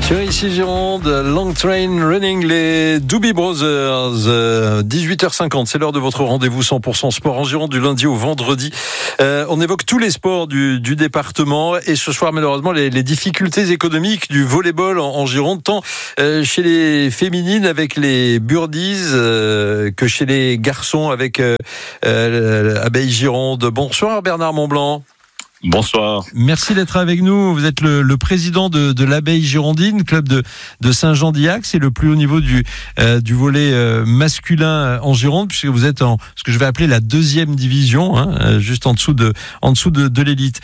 Sur ici Gironde, Long Train Running, les Doobie Brothers, 18h50, c'est l'heure de votre rendez-vous 100% sport en Gironde du lundi au vendredi. On évoque tous les sports du département et ce soir malheureusement les difficultés économiques du volleyball en Gironde, tant chez les féminines avec les Birdies que chez les garçons avec Abeille Gironde. Bonsoir Bernard Montblanc. Bonsoir. Merci d'être avec nous. Vous êtes le président de l'Abeille Girondine, club de Saint-Jean-d'Illac. C'est le plus haut niveau du volley masculin en Gironde, puisque vous êtes en ce que je vais appeler la deuxième division, juste en dessous de l'élite.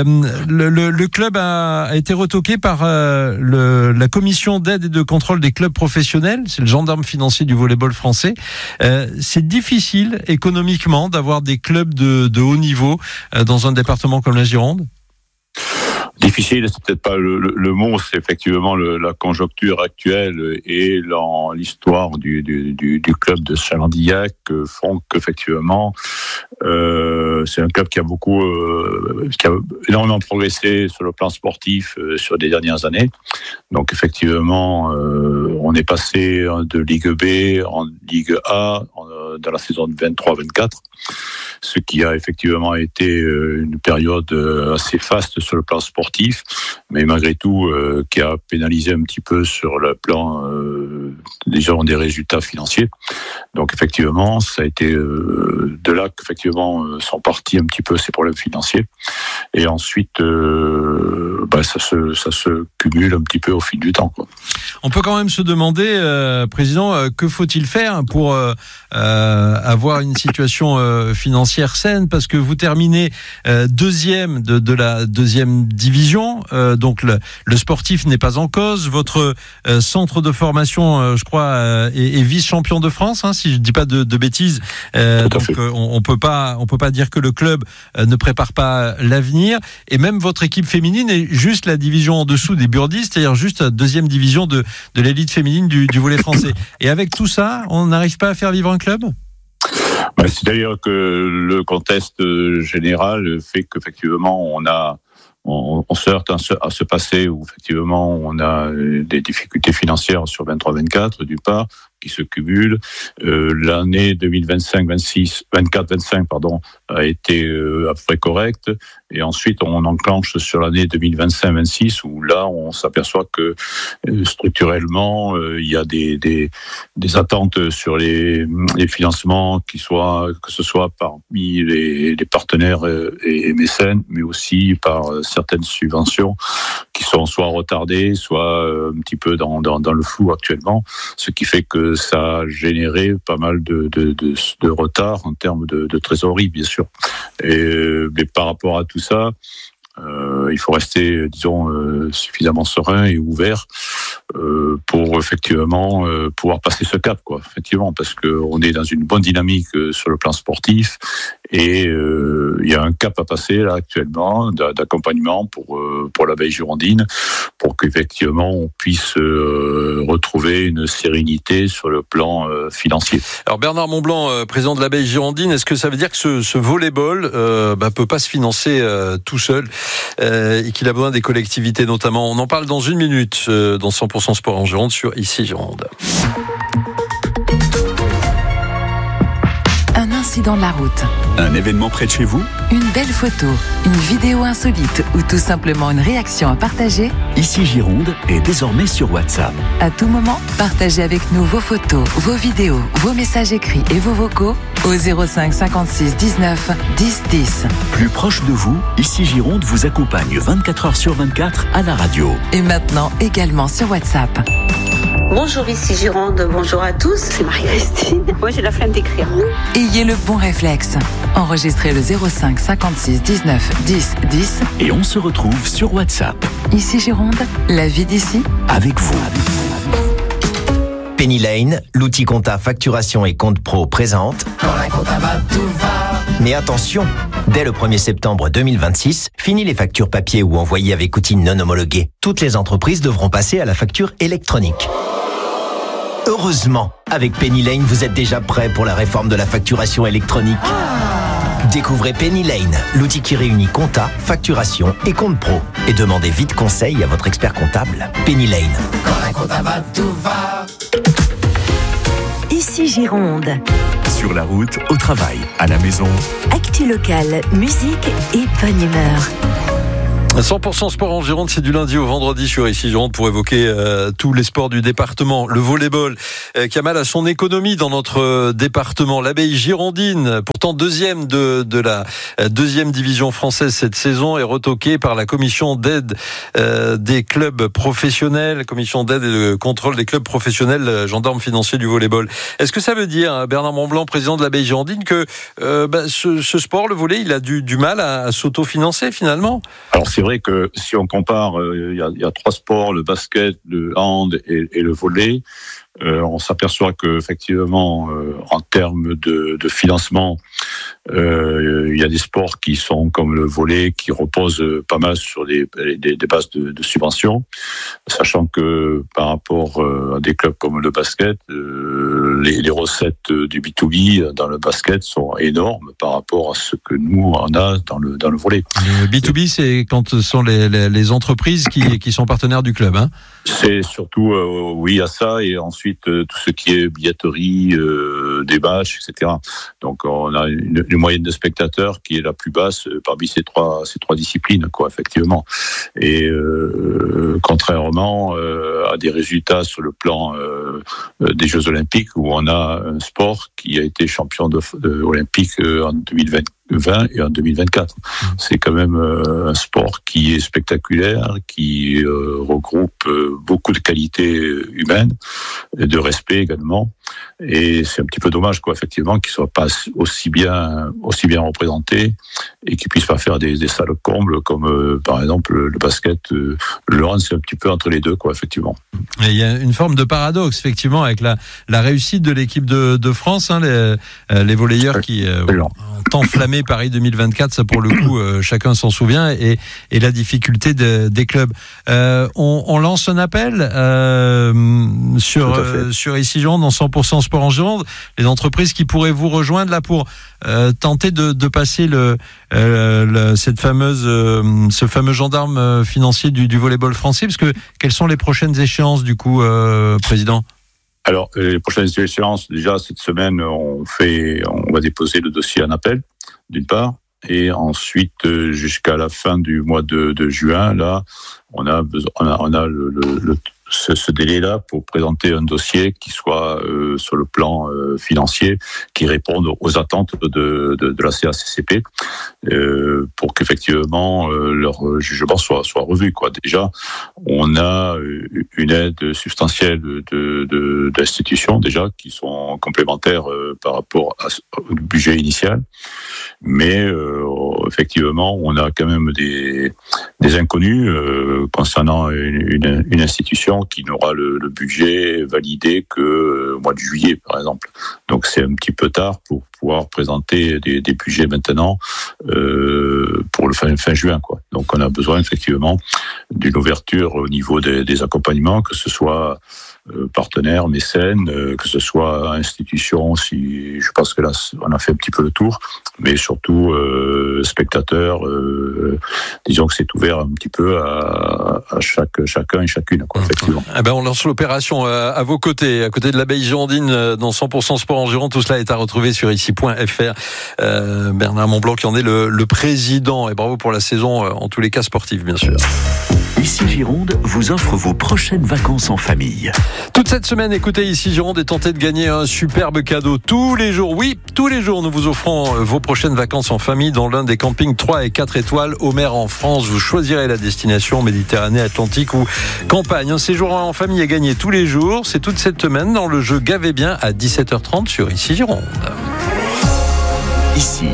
Le club a été retoqué par la commission d'aide et de contrôle des clubs professionnels. C'est le gendarme financier du volleyball français. C'est difficile économiquement d'avoir des clubs de haut niveau dans un département comme la Gironde? Difficile, c'est peut-être pas le mot, c'est effectivement la conjoncture actuelle et l'histoire du club de Saint-Jean-d'Illac font qu'effectivement c'est un club qui a énormément progressé sur le plan sportif sur les dernières années. Donc effectivement, on est passé de Ligue B en Ligue A dans la saison 23-24. Ce qui a effectivement été une période assez faste sur le plan sportif, mais malgré tout qui a pénalisé un petit peu sur le plan des résultats financiers. Donc effectivement, ça a été de là qu'effectivement sont partis un petit peu ces problèmes financiers. Et ensuite, ça se cumule un petit peu au fil du temps, quoi. On peut quand même se demander, Président, que faut-il faire pour avoir une situation financière saine, parce que vous terminez deuxième de la deuxième division, donc le sportif n'est pas en cause. Votre centre de formation, je crois, est vice-champion de France, si je dis pas de bêtises. Donc on peut pas dire que le club ne prépare pas l'avenir. Et même votre équipe féminine est juste la division en dessous des Birdies, c'est-à-dire juste la deuxième division de l'élite féminine du volley français. Et avec tout ça, on n'arrive pas à faire vivre un club? C'est-à-dire que le contexte général fait qu'effectivement on se heurte à ce passé où effectivement on a des difficultés financières sur 23-24 d'une part qui se cumulent. L'année 2024-25 a été à peu près correcte, et ensuite on enclenche sur l'année 2025-26 où là on s'aperçoit que structurellement il y a des attentes sur les financements que ce soit parmi les partenaires et mécènes, mais aussi par certaines subventions qui sont soit retardées, soit un petit peu dans le flou actuellement, ce qui fait que ça a généré pas mal de retard en termes de trésorerie, bien sûr. Mais par rapport à tout ça, il faut rester, suffisamment serein et ouvert pour effectivement pouvoir passer ce cap, quoi. Effectivement, parce que on est dans une bonne dynamique sur le plan sportif et il y a un cap à passer là actuellement d'accompagnement pour l'Abeille Girondine, pour qu'effectivement on puisse retrouver une sérénité sur le plan financier. Alors Bernard Montblanc, président de l'Abeille Girondine, est-ce que ça veut dire que ce volleyball peut pas se financer tout seul et qu'il a besoin des collectivités notamment? On en parle dans une minute dans 100% Sport en Gironde sur ici Gironde. Un incident de la route. Un événement près de chez vous? Une belle photo, une vidéo insolite ou tout simplement une réaction à partager? Ici Gironde est désormais sur WhatsApp. À tout moment, partagez avec nous vos photos, vos vidéos, vos messages écrits et vos vocaux au 05 56 19 10 10. Plus proche de vous, Ici Gironde vous accompagne 24 heures sur 24 à la radio. Et maintenant également sur WhatsApp. Bonjour, ici Gironde, bonjour à tous, c'est Marie-Christine. Moi j'ai la flemme d'écrire. Ayez le bon réflexe. Enregistrez le 05 56 19 10 10. Et on se retrouve sur WhatsApp. Ici Gironde, la vie d'ici avec vous. Penny Lane, l'outil compta facturation et compte pro présente. Quand la compta va, tout va. Mais attention, dès le 1er septembre 2026, fini les factures papier ou envoyées avec outils non homologués. Toutes les entreprises devront passer à la facture électronique. Heureusement, avec Penny Lane, vous êtes déjà prêt pour la réforme de la facturation électronique. Découvrez Penny Lane, l'outil qui réunit compta, facturation et compte pro. Et demandez vite conseil à votre expert comptable. Penny Lane. Quand un comptable va, tout va. Ici Gironde. Sur la route, au travail, à la maison. Actu locale, musique et bonne humeur. 100% sport en Gironde, c'est du lundi au vendredi sur Ici Gironde pour évoquer tous les sports du département. Le volleyball qui a mal à son économie dans notre département. L'Abbaye girondine, pourtant deuxième de la deuxième division française cette saison, est retoquée par la commission d'aide des clubs professionnels, commission d'aide et de contrôle des clubs professionnels, gendarmes financiers du volleyball. Est-ce que ça veut dire, Bernard Montblanc, président de l'Abbaye girondine, que ce sport, le volley, il a du mal à s'autofinancer finalement? Alors c'est vrai que si on compare, il y a trois sports, le basket, le hand et le volley. On s'aperçoit que effectivement, en termes de financement, il y a des sports qui sont comme le volley qui reposent pas mal sur des bases de subventions, sachant que par rapport à des clubs comme le basket, les recettes du B2B dans le basket sont énormes par rapport à ce que nous on a dans le volley. Le B2B, c'est quand ce sont les entreprises qui sont partenaires du club, hein? C'est surtout, oui, à ça, et ensuite tout ce qui est billetterie, des matchs, etc. Donc on a une moyenne de spectateurs qui est la plus basse parmi ces trois disciplines, quoi, effectivement. Et contrairement à des résultats sur le plan des Jeux Olympiques, où on a un sport qui a été champion olympique en 2020 et en 2024. C'est quand même un sport qui est spectaculaire, qui regroupe beaucoup de qualités humaines, et de respect également. Et c'est un petit peu dommage, quoi, effectivement, qu'ils soient pas aussi bien représentés et qu'ils puissent pas faire des salles combles comme par exemple le basket. Le hand, c'est un petit peu entre les deux, quoi, effectivement. Et il y a une forme de paradoxe, effectivement, avec la réussite de l'équipe de France, hein, les volleyeurs qui ont enflammé Paris 2024, ça pour le coup, chacun s'en souvient, et la difficulté des clubs. On lance un appel sur Ici Gironde, dans 100% sport en Gironde, les entreprises qui pourraient vous rejoindre là pour tenter de passer ce fameux gendarme financier du volleyball français, parce que quelles sont les prochaines échéances du coup, président? Alors, les prochaines échéances, déjà cette semaine, on va déposer le dossier en appel, d'une part, et ensuite jusqu'à la fin du mois de juin, là, on a ce délai-là pour présenter un dossier qui soit sur le plan financier, qui réponde aux attentes de la CACCP, pour qu'effectivement leur jugement soit revu, quoi. Déjà, on a une aide substantielle d'institutions déjà qui sont complémentaires par rapport au budget initial, mais effectivement, on a quand même des inconnus concernant une institution qui n'aura le budget validé que au mois de juillet, par exemple. Donc c'est un petit peu tard pour pouvoir présenter des budgets maintenant pour le fin juin, quoi. Donc on a besoin effectivement d'une ouverture au niveau des accompagnements, que ce soit partenaires, mécènes, que ce soit institutions, si je pense que là on a fait un petit peu le tour, mais surtout spectateurs, disons que c'est ouvert un petit peu à chacun et chacune, quoi, effectivement. Eh ben on lance l'opération à vos côtés, à côté de l'Abbaye girondine, dans 100% sport en Gironde. Tout cela est à retrouver sur ici.fr. Bernard Montblanc qui en est le président, et bravo pour la saison, en tous les cas sportive, bien sûr. Ici Gironde vous offre vos prochaines vacances en famille. Toute cette semaine, écoutez Ici Gironde et tentez de gagner un superbe cadeau tous les jours. Oui, tous les jours, nous vous offrons vos prochaines vacances en famille dans l'un des campings 3 et 4 étoiles au mer en France. Vous choisirez la destination Méditerranée, Atlantique ou campagne. Un séjour en famille est gagné tous les jours. C'est toute cette semaine dans le jeu Gavez bien à 17h30 sur Ici Gironde. Ici,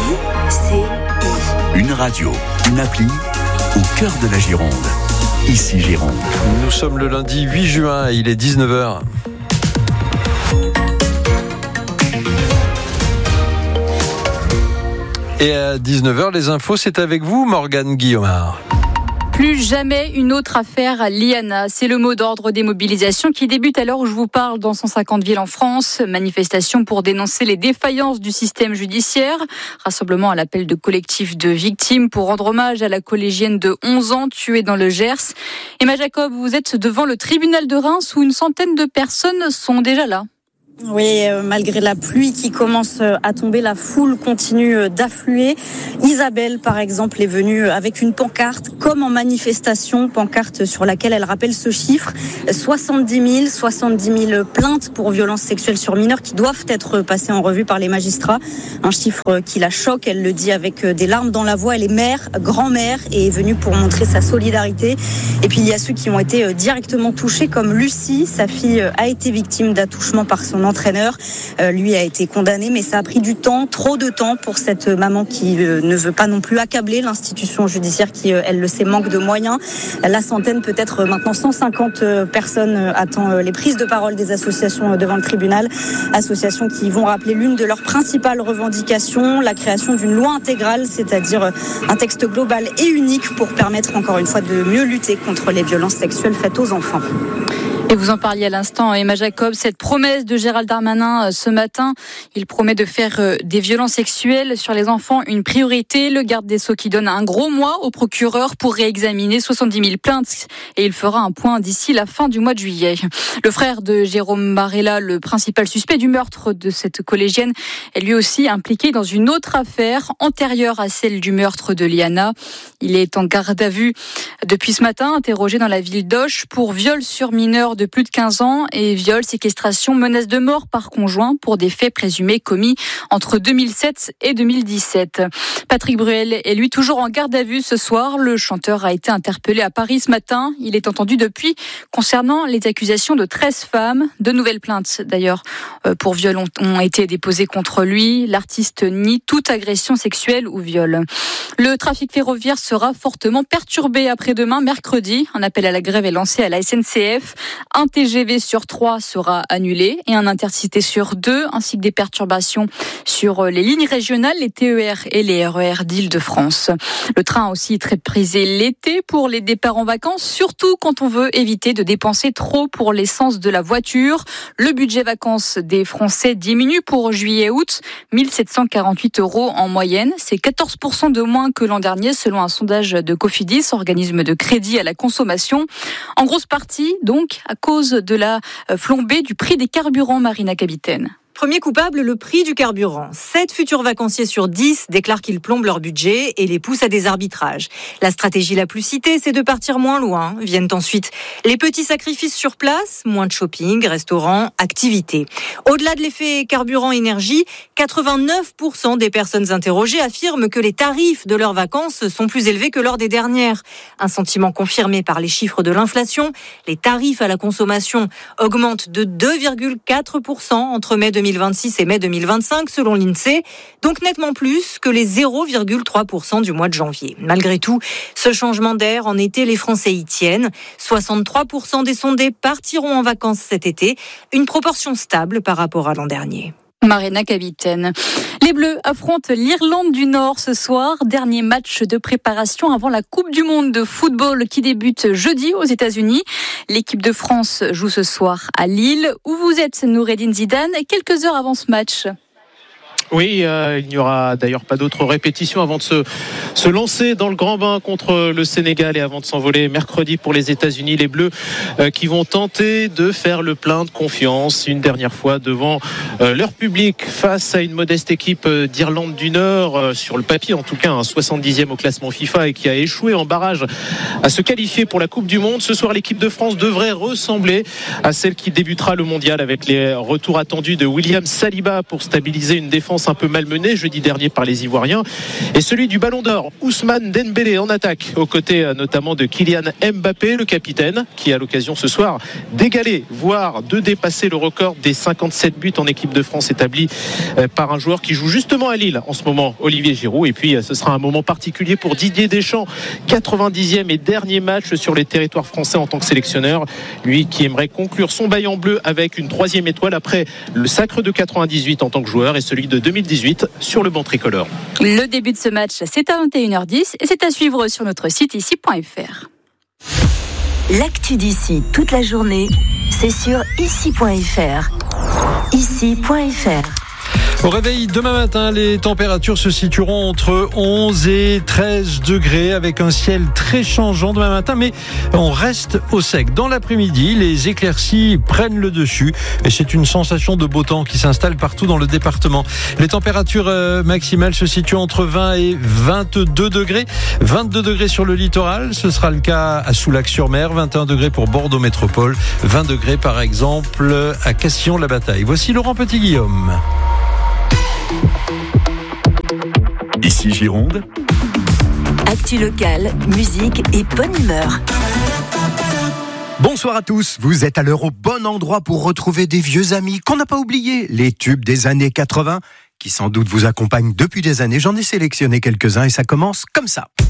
une radio, une appli au cœur de la Gironde. Ici Gironde. Nous sommes le lundi 8 juin, il est 19h. Et à 19h, les infos, c'est avec vous, Morgane Guillaumard. Plus jamais une autre affaire Liana. C'est le mot d'ordre des mobilisations qui débutent à l'heure où je vous parle dans 150 villes en France. Manifestation pour dénoncer les défaillances du système judiciaire. Rassemblement à l'appel de collectifs de victimes pour rendre hommage à la collégienne de 11 ans tuée dans le Gers. Emma Jacob, vous êtes devant le tribunal de Reims où une centaine de personnes sont déjà là. Oui, malgré la pluie qui commence à tomber, la foule continue d'affluer. Isabelle, par exemple, est venue avec une pancarte, comme en manifestation, pancarte sur laquelle elle rappelle ce chiffre, 70 000 plaintes pour violences sexuelles sur mineurs qui doivent être passées en revue par les magistrats. Un chiffre qui la choque, elle le dit avec des larmes dans la voix. Elle est mère, grand-mère et est venue pour montrer sa solidarité. Et puis il y a ceux qui ont été directement touchés, comme Lucie. Sa fille a été victime d'attouchement par son entraîneur. Lui a été condamné, mais ça a pris du temps, trop de temps pour cette maman qui ne veut pas non plus accabler l'institution judiciaire qui, elle le sait, manque de moyens. La centaine, peut-être maintenant 150 personnes attend les prises de parole des associations devant le tribunal. Associations qui vont rappeler l'une de leurs principales revendications, la création d'une loi intégrale, c'est-à-dire un texte global et unique pour permettre encore une fois de mieux lutter contre les violences sexuelles faites aux enfants. Et vous en parliez à l'instant, Emma Jacob, cette promesse de Gérald Darmanin ce matin, il promet de faire des violences sexuelles sur les enfants une priorité. Le garde des Sceaux qui donne un gros mois au procureur pour réexaminer 70 000 plaintes et il fera un point d'ici la fin du mois de juillet. Le frère de Jérôme Barella, le principal suspect du meurtre de cette collégienne, est lui aussi impliqué dans une autre affaire antérieure à celle du meurtre de Liana. Il est en garde à vue depuis ce matin, interrogé dans la ville d'Auch pour viol sur mineur de plus de 15 ans et viol, séquestration, menace de mort par conjoint pour des faits présumés commis entre 2007 et 2017. Patrick Bruel est lui toujours en garde à vue ce soir. Le chanteur a été interpellé à Paris ce matin. Il est entendu depuis concernant les accusations de 13 femmes. De nouvelles plaintes d'ailleurs pour viol ont été déposées contre lui. L'artiste nie toute agression sexuelle ou viol. Le trafic ferroviaire sera fortement perturbé après-demain, mercredi. Un appel à la grève est lancé à la SNCF. Un TGV sur 3 sera annulé et un intercité sur 2, ainsi que des perturbations sur les lignes régionales, les TER et les RER d'Île-de-France. Le train aussi très prisé l'été pour les départs en vacances, surtout quand on veut éviter de dépenser trop pour l'essence de la voiture. Le budget vacances des Français diminue pour juillet-août, 1 748 € en moyenne. C'est 14% de moins que l'an dernier, selon un sondage de Cofidis, organisme de crédit à la consommation. En grosse partie, donc, à cause de la flambée du prix des carburants, Marina Capitaine. Premier coupable, le prix du carburant. 7 futurs vacanciers sur 10 déclarent qu'ils plombent leur budget et les poussent à des arbitrages. La stratégie la plus citée, c'est de partir moins loin. Viennent ensuite les petits sacrifices sur place, moins de shopping, restaurants, activités. Au-delà de l'effet carburant-énergie, 89% des personnes interrogées affirment que les tarifs de leurs vacances sont plus élevés que lors des dernières. Un sentiment confirmé par les chiffres de l'inflation. Les tarifs à la consommation augmentent de 2,4% entre mai 2026 et mai 2025 selon l'INSEE, donc nettement plus que les 0,3% du mois de janvier. Malgré tout, ce changement d'air en été, les Français y tiennent. 63% des sondés partiront en vacances cet été, une proportion stable par rapport à l'an dernier. Marina Capitaine. Les Bleus affrontent l'Irlande du Nord ce soir. Dernier match de préparation avant la Coupe du Monde de football qui débute jeudi aux États-Unis. L'équipe de France joue ce soir à Lille. Où vous êtes, Noureddine Zidane, quelques heures avant ce match? Oui, il n'y aura d'ailleurs pas d'autres répétitions avant de se lancer dans le grand bain contre le Sénégal et avant de s'envoler mercredi pour les États-Unis. Les Bleus qui vont tenter de faire le plein de confiance une dernière fois devant leur public face à une modeste équipe d'Irlande du Nord, sur le papier en tout cas, un 70e au classement FIFA et qui a échoué en barrage à se qualifier pour la Coupe du Monde. Ce soir, l'équipe de France devrait ressembler à celle qui débutera le mondial avec les retours attendus de William Saliba pour stabiliser une défense un peu malmenée jeudi dernier par les Ivoiriens et celui du Ballon d'Or, Ousmane Dembélé en attaque aux côtés notamment de Kylian Mbappé, le capitaine qui a l'occasion ce soir d'égaler, voire de dépasser le record des 57 buts en équipe de France établi par un joueur qui joue justement à Lille en ce moment, Olivier Giroud. Et puis ce sera un moment particulier pour Didier Deschamps, 90e et dernier match sur les territoires français en tant que sélectionneur, lui qui aimerait conclure son bail en bleu avec une 3e étoile après le sacre de 98 en tant que joueur et celui de 2018 sur le banc tricolore. Le début de ce match, c'est à 21h10 et c'est à suivre sur notre site ici.fr. L'actu d'ici toute la journée, c'est sur ici.fr. Ici.fr. Au réveil demain matin, les températures se situeront entre 11 et 13 degrés avec un ciel très changeant demain matin, mais on reste au sec. Dans l'après-midi, les éclaircies prennent le dessus et c'est une sensation de beau temps qui s'installe partout dans le département. Les températures maximales se situent entre 20 et 22 degrés. 22 degrés sur le littoral, ce sera le cas à Soulac-sur-Mer, 21 degrés pour Bordeaux Métropole, 20 degrés par exemple à Castillon-la-Bataille. Voici Laurent Petit-Guillaume. Ici Gironde. Actu locale, musique et bonne humeur. Bonsoir à tous, vous êtes à l'heure au bon endroit pour retrouver des vieux amis qu'on n'a pas oubliés, les tubes des années 80, qui sans doute vous accompagnent depuis des années. J'en ai sélectionné quelques-uns et ça commence comme ça.